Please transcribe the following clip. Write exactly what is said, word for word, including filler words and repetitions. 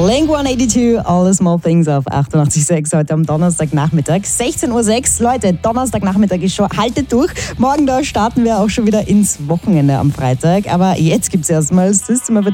Blink hundertzweiundachtzig, All the Small Things auf achtundachtzig Komma sechs heute am Donnerstagnachmittag. sechzehn Uhr sechs, Leute, Donnerstagnachmittag ist schon, haltet durch. Morgen da starten wir auch schon wieder ins Wochenende am Freitag. Aber jetzt gibt es erstmal System of a